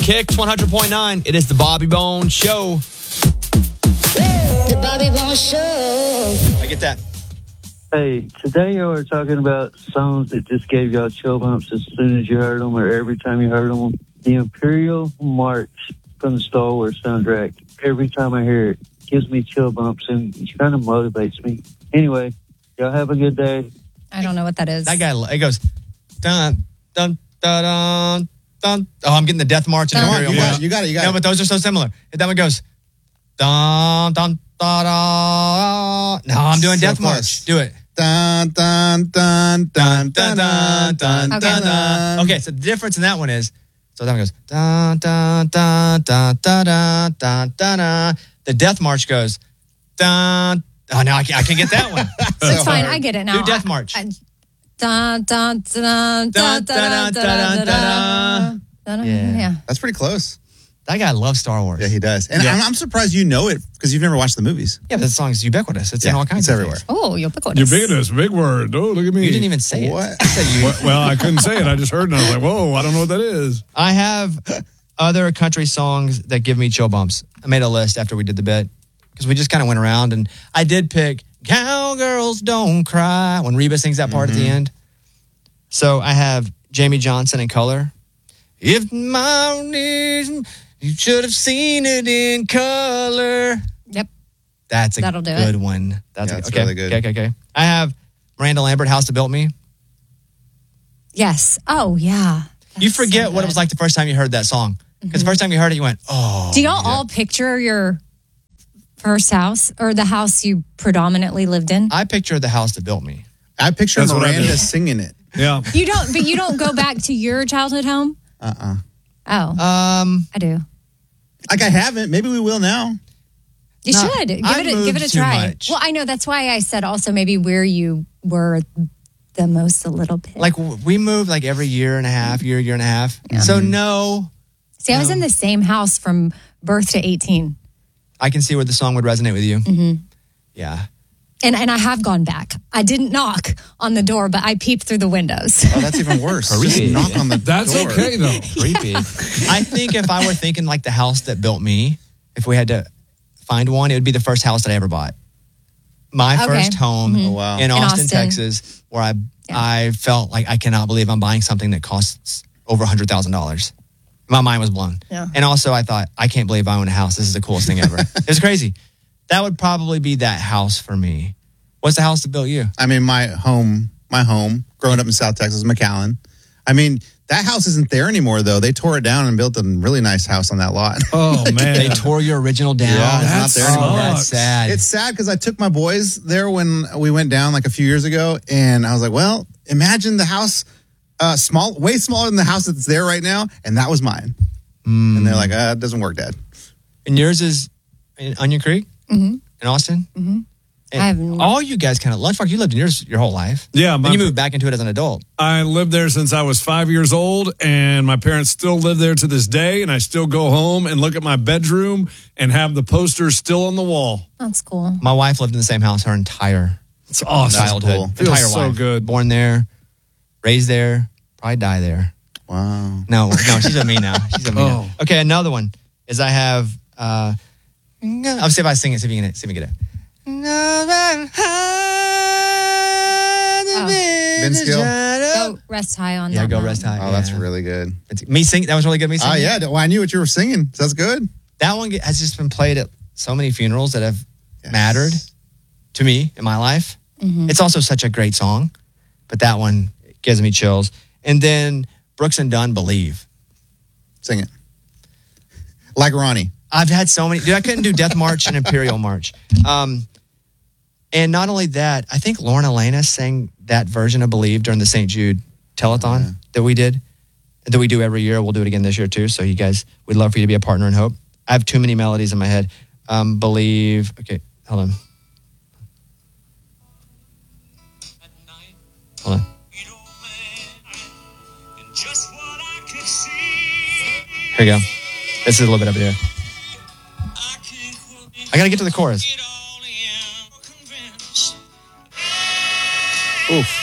Kicks 100.9. It is the Bobby Bones Show. The Bobby Bones Show. I get that. Hey, today you were talking about songs that just gave y'all chill bumps as soon as you heard them or every time you heard them. The Imperial March from the Star Wars soundtrack, every time I hear it, gives me chill bumps and it kind of motivates me. Anyway, y'all have a good day. I don't know what that is. That guy, it goes, dun, dun, dun, dun, dun. Oh, I'm getting the Death March and Imperial March. You got it. No, but those are so similar. And that one goes, dun, dun, dun, dun. No, I'm doing So Death close. March. Do it. Dun, dun, dun, dun, dun, dun, dun, Okay. dun. Okay, so the difference in that one is, so that one goes, dun, dun, dun, dun, dun, dun, dun, dun, dun. The Death March goes, dun. Oh, no, I can't get that one. It's fine. I get it now. Do Death March. Dun, dun, dun, dun, dun, dun, dun, dun, dun. Yeah. That's pretty close. That guy loves Star Wars. Yeah, he does. And Yeah. I'm surprised you know it because you've never watched the movies. Yeah, but the song is ubiquitous. It's in all kinds it's of everywhere. things. Oh, ubiquitous. Ubiquitous, big word. Oh, look at me. You didn't even say it. What? I said you. Well, I couldn't say it. I just heard it and I was like, whoa, I don't know what that is. I have other country songs that give me chill bumps. I made a list after we did the bit because we just kind of went around and I did pick Cowgirls Don't Cry when Reba sings that part at the end. So I have Jamie Johnson in Color. If my knees, you should have seen it in color. Yep. That's a That'll do good it. one. That's Yeah, it's okay. really good. Okay. I have Miranda Lambert, House That Built Me. Yes. Oh, yeah. You That's forget so what it was good. like the first time you heard that song. Because the first time you heard it, you went, oh. Do y'all all picture your first house or the house you predominantly lived in? I picture the house that built me. I picture That's what I Miranda did. singing it. Yeah. You don't go back to your childhood home? Uh-uh. Oh, I do. Like I haven't. Maybe we will now. You No, should. I Give moved it a too try. much. Well, I know that's why I said also maybe where you were the most a little bit. Like we moved like every year and a half. So no, See, I was in the same house from birth to 18. I can see where the song would resonate with you. Mm-hmm. Yeah. And I have gone back. I didn't knock on the door, but I peeped through the windows. Oh, that's even worse. Just Creepy. knock on the That's door. okay, though. Creepy. I think if I were thinking like the house that built me, if we had to find one, it would be the first house that I ever bought. My Okay. first home Oh, wow. in Austin, Austin. Texas, where I felt like I cannot believe I'm buying something that costs over $100,000. My mind was blown. Yeah. And also I thought, I can't believe I own a house. This is the coolest thing ever. It was crazy. That would probably be that house for me. What's the house that built you? I mean, my home, growing up in South Texas, McAllen. I mean, that house isn't there anymore, though. They tore it down and built a really nice house on that lot. Oh, man. They tore your original down. Yeah, it's not there anymore. That's sad. It's sad because I took my boys there when we went down like a few years ago, and I was like, well, imagine the house, way smaller than the house that's there right now, and that was mine. And they're like, it doesn't work, Dad. And yours is in Onion Creek? Mm-hmm. In Austin? Mm-hmm. I have- All you guys kind of, Lunchbox, you lived in yours your whole life. Yeah, Then you moved back into it as an adult. I lived there since I was 5 years old, and my parents still live there to this day, and I still go home and look at my bedroom and have the posters still on the wall. That's cool. My wife lived in the same house her entire It's awesome. childhood. cool. Feels Entire so life. good. Born there, raised there, probably die there. Wow. No, she's with me now. She's with me now. Oh. Okay, another one is I have, I'll see if I sing it, see if you get it. Vince Gill? Go rest high on that. Yeah, go mountain. rest high. Oh, that's yeah. really good. Me sing. That was really good. Me Oh, singing. yeah. Well, I knew what you were singing. So that's good. That one has just been played at so many funerals that have mattered to me in my life. It's also such a great song, but that one gives me chills. And then Brooks and Dunn, Believe. Sing it. Like Ronnie. I've had so many. Dude, I couldn't do Death March and Imperial March. And not only that, I think Lauren Elena sang that version of Believe during the St. Jude telethon that we did, that we do every year. We'll do it again this year too. So you guys, we'd love for you to be a partner in hope. I have too many melodies in my head. Believe. Okay, hold on. Hold on. Here you go. This is a little bit up here. I gotta get to the chorus. Oof.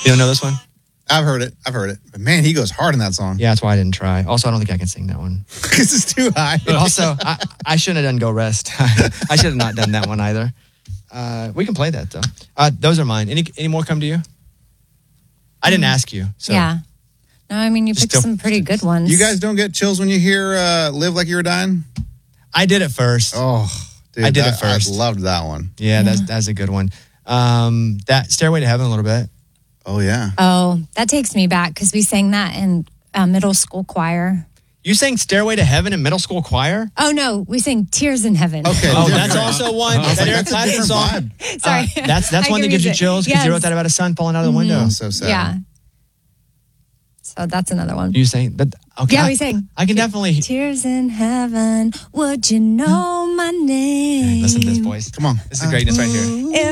You don't know this one? I've heard it. But man, he goes hard in that song. Yeah, that's why I didn't try. Also, I don't think I can sing that one. Because it's too high. Also, I shouldn't have done Go Rest. I should have not done that one either. We can play that though. Those are mine. Any more come to you? I didn't ask you. So. Yeah. No, I mean, you picked some pretty good ones. You guys don't get chills when you hear Live Like You Were Dying? I did it first. Oh, dude. I did it first. I loved that one. Yeah, that's a good one. That Stairway to Heaven a little bit. Oh, yeah. Oh, that takes me back because we sang that in middle school choir. You sang Stairway to Heaven in middle school choir? Oh, no, we sang Tears in Heaven. Okay. Oh, different. that's also one. That Eric Clapton song. Vibe. Sorry. That's I one that gives you confused it. chills because you Yes. wrote that about a son falling out of the window. Oh, so sad. Yeah. So that's another one. You sang that? Okay. Yeah, we sang. I can definitely Tears in Heaven, would you know my name? listen to this voice. Come on. This is greatness right here. If